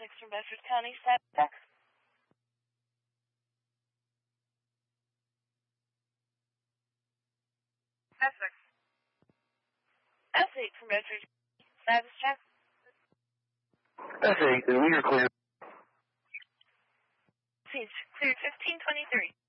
S6 from Bedford County, status check. S6. S8 from Bedford, status check. S8, we are clear. Siege, cleared 1523.